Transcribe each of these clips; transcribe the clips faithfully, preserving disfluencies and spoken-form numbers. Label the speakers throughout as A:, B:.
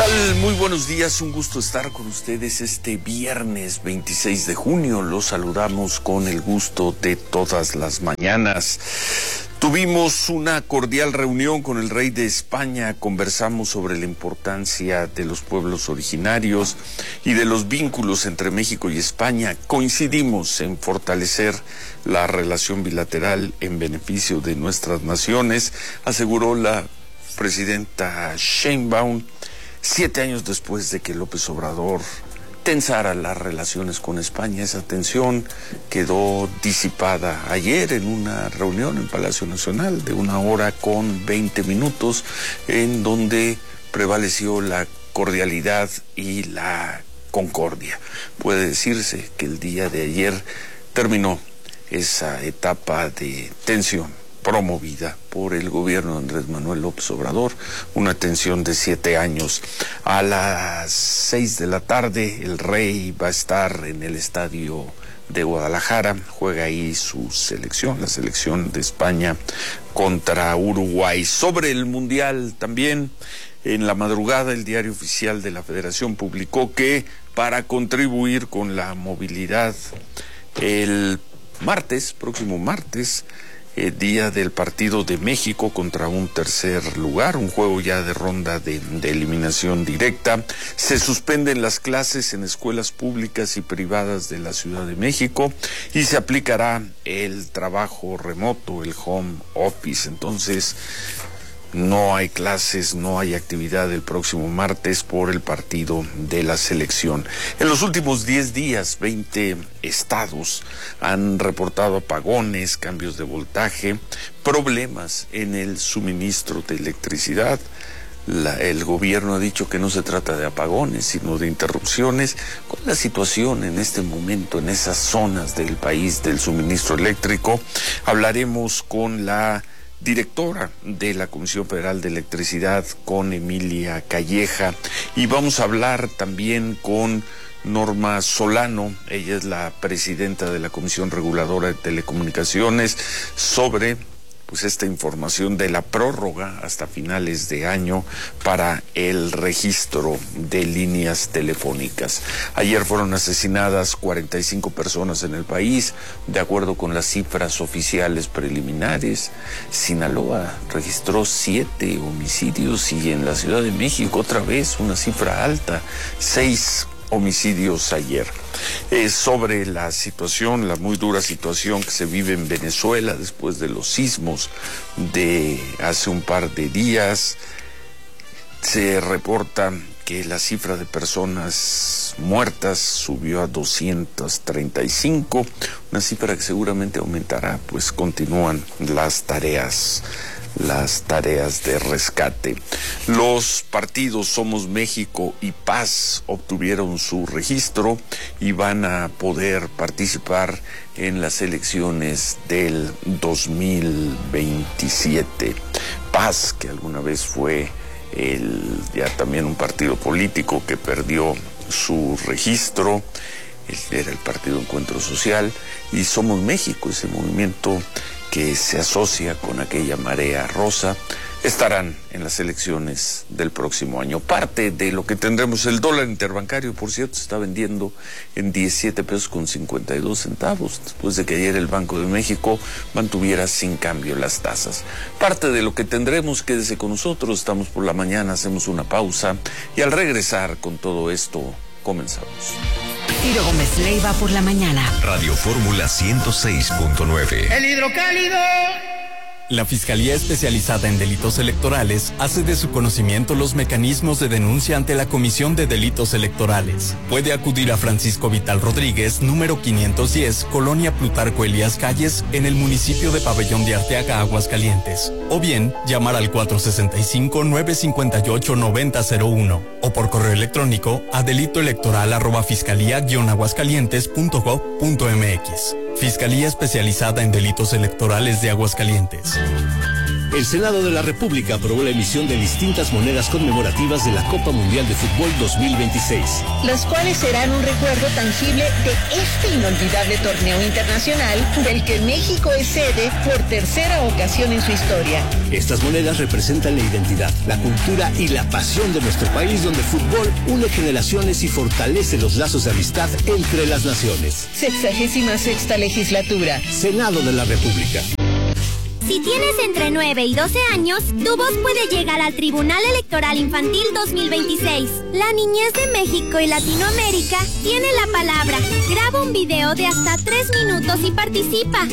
A: tal? Muy buenos días, un gusto estar con ustedes este viernes veintiséis de junio. Los saludamos con el gusto de todas las mañanas. Tuvimos una cordial reunión con el rey de España, conversamos sobre la importancia de los pueblos originarios y de los vínculos entre México y España. Coincidimos en fortalecer la relación bilateral en beneficio de nuestras naciones, aseguró la presidenta Sheinbaum, siete años después de que López Obrador tensara las relaciones con España. Esa tensión quedó disipada ayer en una reunión en Palacio Nacional de una hora con veinte minutos, en donde prevaleció la cordialidad y la concordia. Puede decirse que el día de ayer terminó esa etapa de tensión promovida por el gobierno de Andrés Manuel López Obrador, una tensión de siete años. A las seis de la tarde el rey va a estar en el estadio de Guadalajara, juega ahí su selección, la selección de España contra Uruguay. Sobre el Mundial también, en la madrugada el Diario Oficial de la Federación publicó que para contribuir con la movilidad, el martes, próximo martes, el día del partido de México contra un tercer lugar, un juego ya de ronda de, de eliminación directa, se suspenden las clases en escuelas públicas y privadas de la Ciudad de México y se aplicará el trabajo remoto, el home office. Entonces, no hay clases, no hay actividad el próximo martes por el partido de la selección. En los últimos diez días, veinte estados han reportado apagones, cambios de voltaje, problemas en el suministro de electricidad. La, el gobierno ha dicho que no se trata de apagones, sino de interrupciones. ¿Cuál es la situación en este momento en esas zonas del país del suministro eléctrico? Hablaremos con la directora de la Comisión Federal de Electricidad, con Emilia Calleja, y vamos a hablar también con Norma Solano, ella es la presidenta de la Comisión Reguladora de Telecomunicaciones, sobre pues esta información de la prórroga hasta finales de año para el registro de líneas telefónicas. Ayer fueron asesinadas cuarenta y cinco personas en el país, de acuerdo con las cifras oficiales preliminares. Sinaloa registró siete homicidios y en la Ciudad de México otra vez una cifra alta, seis homicidios ayer. Eh, sobre la situación, la muy dura situación que se vive en Venezuela después de los sismos de hace un par de días, se reporta que la cifra de personas muertas subió a doscientas treinta y cinco, una cifra que seguramente aumentará, pues continúan las tareas las tareas de rescate. Los partidos Somos México y Paz obtuvieron su registro y van a poder participar en las elecciones del dos mil veintisiete. Paz, que alguna vez fue el, ya también un partido político que perdió su registro, era el Partido Encuentro Social, y Somos México, ese movimiento que se asocia con aquella marea rosa, estarán en las elecciones del próximo año. Parte de lo que tendremos, el dólar interbancario, por cierto, se está vendiendo en diecisiete pesos con cincuenta y dos centavos, después de que ayer el Banco de México mantuviera sin cambio las tasas. Parte de lo que tendremos, quédese con nosotros, estamos por la mañana, hacemos una pausa y al regresar con todo esto, comenzamos.
B: Ciro Gómez Leiva por la mañana.
C: Radio Fórmula ciento seis punto nueve.
D: El hidrocálido.
E: La Fiscalía Especializada en Delitos Electorales hace de su conocimiento los mecanismos de denuncia ante la Comisión de Delitos Electorales. Puede acudir a Francisco Vital Rodríguez, número quinientos diez, Colonia Plutarco Elías Calles, en el municipio de Pabellón de Arteaga, Aguascalientes. O bien, llamar al cuatro sesenta y cinco, nueve cincuenta y ocho, noventa cero uno o por correo electrónico a delitoelectoral arroba fiscalía guion aguascalientes punto gob punto mx. Fiscalía Especializada en Delitos Electorales de Aguascalientes.
D: El Senado de la República aprobó la emisión de distintas monedas conmemorativas de la Copa Mundial de Fútbol dos mil veintiséis.
F: Las cuales serán un recuerdo tangible de este inolvidable torneo internacional del que México es sede por tercera ocasión en su historia.
D: Estas monedas representan la identidad, la cultura y la pasión de nuestro país, donde el fútbol une generaciones y fortalece los lazos de amistad entre las naciones.
F: Sexagésima sexta legislatura.
D: Senado de la República.
G: Si tienes entre nueve y doce años, tu voz puede llegar al Tribunal Electoral Infantil dos mil veintiséis. La niñez de México y Latinoamérica tiene la palabra. Graba un video de hasta tres minutos y participa.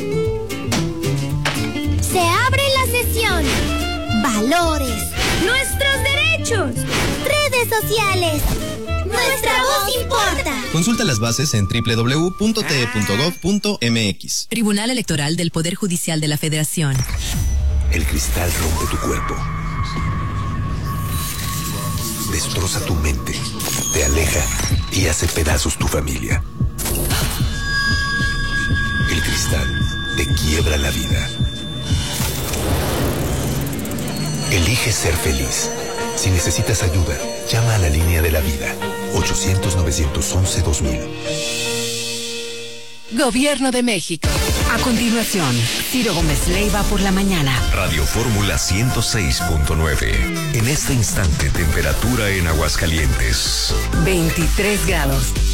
G: Se abre la sesión. Valores. Nuestros derechos. Redes sociales. Nuestra voz importa.
H: Consulta las bases en doble u doble u doble u punto t e punto gov punto m x.
B: Tribunal Electoral del Poder Judicial de la Federación.
C: El cristal rompe tu cuerpo. Destroza tu mente. Te aleja y hace pedazos tu familia. El cristal te quiebra la vida. Elige ser feliz. Si necesitas ayuda, llama a la línea de la vida. ochocientos, novecientos once, dos mil.
B: Gobierno de México. A continuación, Ciro Gómez Leiva por la mañana.
C: Radio Fórmula ciento seis punto nueve. En este instante, temperatura en Aguascalientes.
B: veintitrés grados.